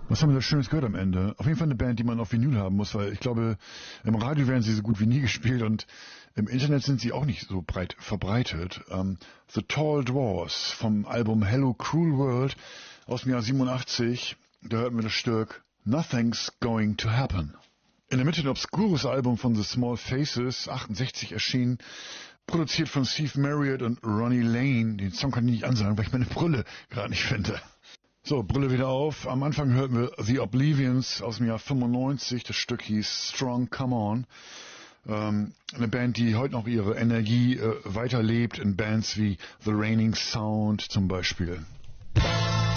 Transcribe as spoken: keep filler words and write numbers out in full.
Was haben wir da Schönes gehört am Ende? Auf jeden Fall eine Band, die man auf Vinyl haben muss, weil ich glaube, im Radio werden sie so gut wie nie gespielt und im Internet sind sie auch nicht so breit verbreitet. Um, The Tall Dwarfs vom Album Hello Cruel World aus dem Jahr siebenundachtzig. Da hörten wir das Stück Nothing's Going to Happen. In der Mitte ein obskures Album von The Small Faces, achtundsechzig erschienen, produziert von Steve Marriott und Ronnie Lane. Den Song kann ich nicht ansagen, weil ich meine Brille gerade nicht finde. So, Brille wieder auf. Am Anfang hörten wir The Oblivions aus dem Jahr fünfundneunzig. Das Stück hieß Strong Come On. Ähm, eine Band, die heute noch ihre Energie äh, weiterlebt in Bands wie The Raining Sound zum Beispiel.